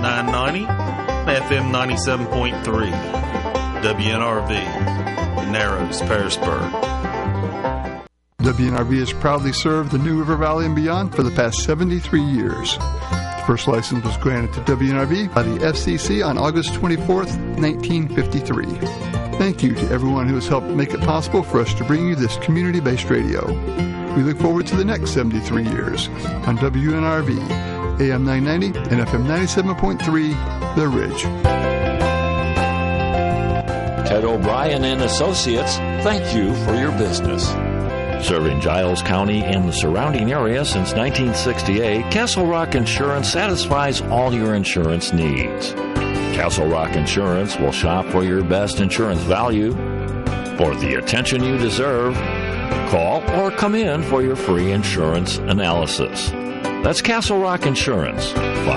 990 and FM 97.3. WNRV, Narrows, Pearisburg. WNRV has proudly served the New River Valley and beyond for the past 73 years. The first license was granted to WNRV by the FCC on August 24th, 1953. Thank you to everyone who has helped make it possible for us to bring you this community-based radio. We look forward to the next 73 years on WNRV, AM 990 and FM 97.3, The Ridge. Ted O'Brien and Associates, thank you for your business. Serving Giles County and the surrounding area since 1968, Castle Rock Insurance satisfies all your insurance needs. Castle Rock Insurance will shop for your best insurance value. For the attention you deserve, call or come in for your free insurance analysis. That's Castle Rock Insurance,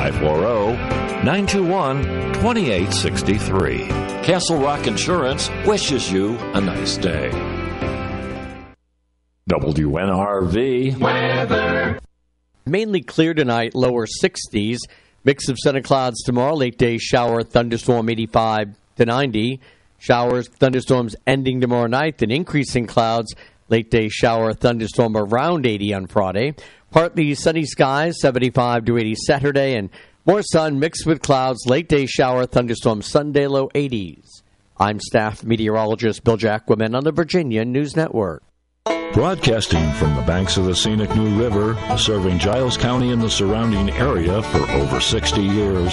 540-921-2863. Castle Rock Insurance wishes you a nice day. WNRV weather. Mainly clear tonight, lower 60s. Mix of sun and clouds tomorrow. Late day shower, thunderstorm 85 to 90. Showers, thunderstorms ending tomorrow night. Then increasing clouds. Late day shower, thunderstorm around 80 on Friday. Partly sunny skies, 75 to 80 Saturday. And more sun mixed with clouds. Late day shower, thunderstorm Sunday, low 80s. I'm staff meteorologist Bill Jacquemin on the Virginia News Network. Broadcasting from the banks of the scenic New River, serving Giles County and the surrounding area for over 60 years.